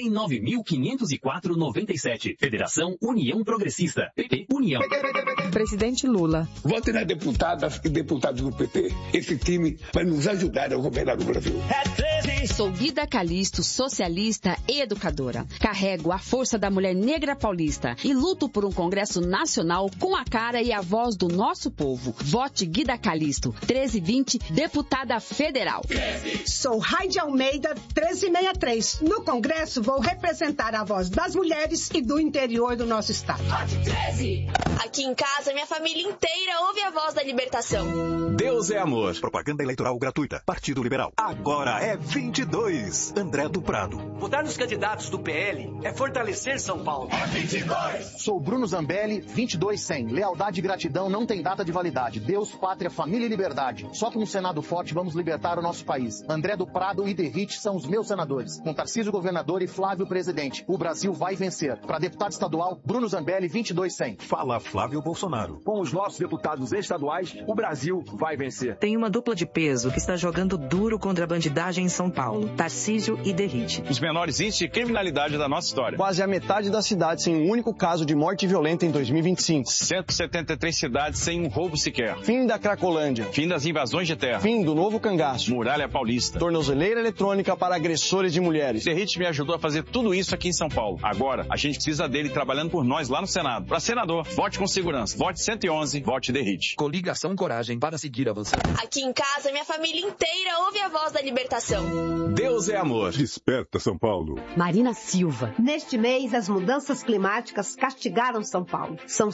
Fone 9504-97. Federação União Progressista. PP União. Presidente Lula. Vote nas deputadas e deputados do PT. Esse time vai nos ajudar a governar o Brasil. Sou Guida Calisto, socialista e educadora. Carrego a força da mulher negra paulista e luto por um Congresso Nacional com a cara e a voz do nosso povo. Vote Guida Calisto, 1320, deputada federal. Sou Raide Almeida, 1363. No Congresso vou representar a voz das mulheres e do interior do nosso estado. Aqui em casa, minha família inteira ouve a voz da libertação. Deus é amor. Propaganda eleitoral gratuita. Partido Liberal. Agora é 22. André do Prado. Votar nos candidatos do PL é fortalecer São Paulo. É 22. Sou Bruno Zambelli, 2200. Lealdade e gratidão não tem data de validade. Deus, pátria, família e liberdade. Só com um Senado forte vamos libertar o nosso país. André do Prado e Derrite são os meus senadores. Com Tarcísio governador e Flávio presidente. O Brasil vai vencer. Para deputado estadual, Bruno Zambelli, 2200. Fala Flávio Bolsonaro. Com os nossos deputados estaduais, o Brasil vai vencer. Tem uma dupla de peso que está jogando duro contra a bandidagem em São Paulo. Tarcísio e Derrite. Os menores índices de criminalidade da nossa história. Quase a metade da cidade sem um único caso de morte violenta em 2025. 173 cidades sem um roubo sequer. Fim da Cracolândia. Fim das invasões de terra. Fim do novo cangaço. Muralha Paulista. Tornozeleira eletrônica para agressores de mulheres. Derrite me ajudou a fazer tudo isso aqui em São Paulo. Agora, a gente precisa dele trabalhando por nós lá no Senado. Para senador, vote com segurança. Vote 111, vote Derrite. Coligação Coragem para seguir avançando. Aqui em casa, minha família inteira ouve a voz da libertação. Deus é amor. Desperta São Paulo. Marina Silva. Neste mês, as mudanças climáticas castigaram São Paulo. São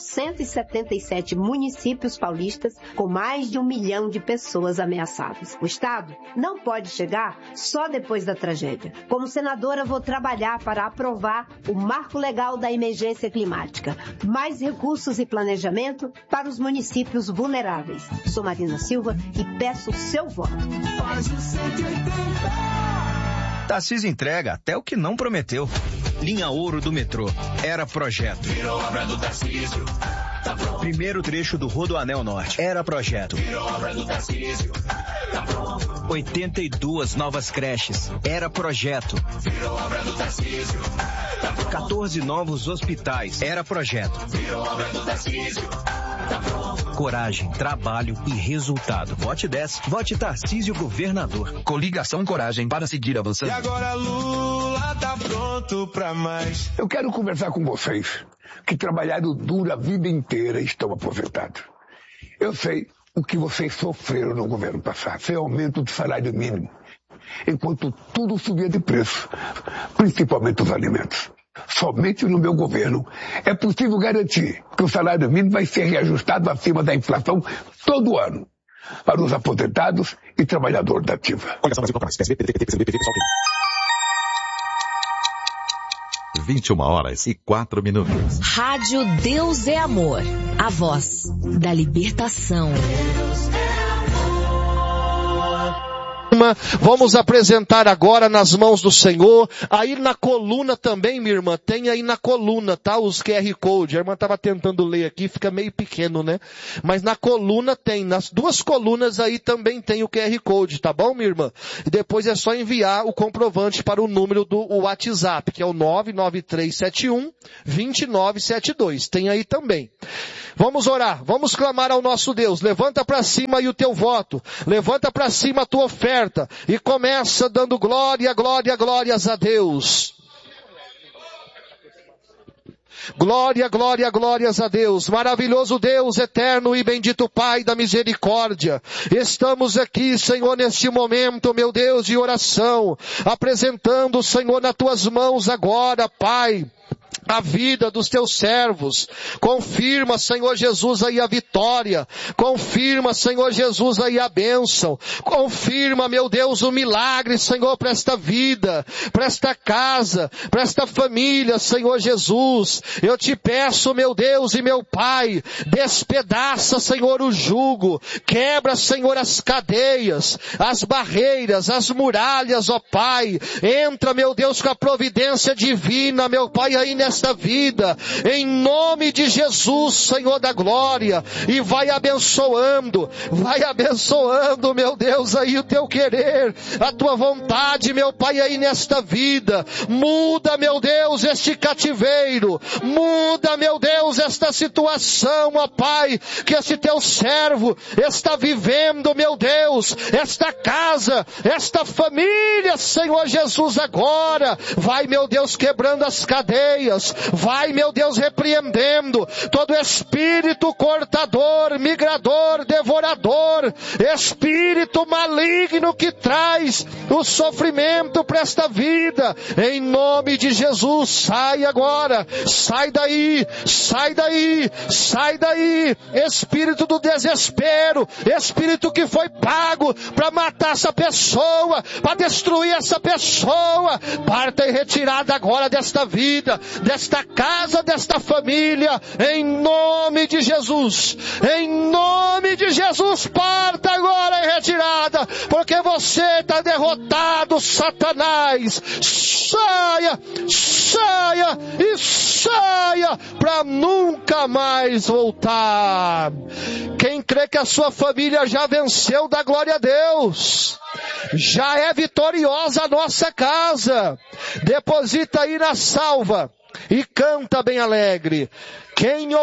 177 municípios paulistas com mais de 1 milhão de pessoas ameaçadas. O Estado não pode chegar só depois da tragédia. Como senadora, vou trabalhar para aprovar o Marco Legal da Emergência Climática. Mais recursos e planejamento para os municípios vulneráveis. Sou Marina Silva e peço o seu voto. Faz o 180. Tarcísio entrega até o que não prometeu. Linha Ouro do metrô. Era projeto. Virou obra do Tarcísio. Tá pronto. Primeiro trecho do Rodoanel Norte. Era projeto. Virou obra do Tarcísio. Tá pronto. 82 novas creches. Era projeto. Virou obra do Tarcísio. Tá pronto. 14 novos hospitais. Era projeto. Virou obra do Tarcísio. Tá pronto. Coragem, trabalho e resultado. Vote 10. Vote Tarcísio governador. Coligação Coragem para seguir avançando. E agora Lula tá pronto pra mais. Eu quero conversar com vocês que trabalharam duro a vida inteira e estão aposentados. Eu sei o que vocês sofreram no governo passado, sem aumento do salário mínimo, enquanto tudo subia de preço, principalmente os alimentos. Somente no meu governo é possível garantir que o salário mínimo vai ser reajustado acima da inflação todo ano para os aposentados e trabalhadores da ativa. 21h04. Rádio Deus é Amor. A voz da libertação. Vamos apresentar agora nas mãos do Senhor. Aí na coluna também, minha irmã, tem aí na coluna, tá? Os QR Code. A irmã estava tentando ler aqui, fica meio pequeno, né? Mas na coluna tem, nas duas colunas aí também tem o QR Code, tá bom, minha irmã? E depois é só enviar o comprovante para o número do WhatsApp, que é o 99371-2972. Tem aí também. Vamos orar, vamos clamar ao nosso Deus. Levanta para cima aí o teu voto. Levanta para cima a tua oferta. E começa dando glórias a Deus. Glórias a Deus. Maravilhoso Deus, eterno e bendito Pai da misericórdia. Estamos aqui, Senhor, neste momento, meu Deus, de oração. Apresentando, Senhor, nas tuas mãos agora, Pai, a vida dos teus servos. Confirma, Senhor Jesus, aí a vitória. Confirma, Senhor Jesus, aí a bênção. Confirma, meu Deus, o milagre, Senhor, para esta vida, para esta casa, para esta família, Senhor Jesus. Eu te peço, meu Deus e meu Pai, despedaça, Senhor, o jugo. Quebra, Senhor, as cadeias, as barreiras, as muralhas, ó Pai. Entra, meu Deus, com a providência divina, meu Pai, aí nesta nesta vida, em nome de Jesus, Senhor da glória, e vai abençoando, meu Deus, aí o teu querer, a tua vontade, meu Pai, aí nesta vida. Muda, meu Deus, este cativeiro, muda, meu Deus, esta situação, ó Pai, que esse teu servo está vivendo, meu Deus, esta casa, esta família, Senhor Jesus, agora, vai, meu Deus, quebrando as cadeias, vai, meu Deus, repreendendo todo espírito cortador, migrador, devorador, espírito maligno que traz o sofrimento para esta vida, em nome de Jesus, sai agora, sai daí, espírito do desespero, espírito que foi pago para matar essa pessoa, para destruir essa pessoa, parta e retirada agora desta vida, desta casa, desta família, em nome de Jesus, parta agora e retirada, porque você está derrotado, Satanás, saia para nunca mais voltar. Quem crê que a sua família já venceu, dá glória a Deus. Já é vitoriosa a nossa casa. Deposita aí na salva e canta bem alegre. Quem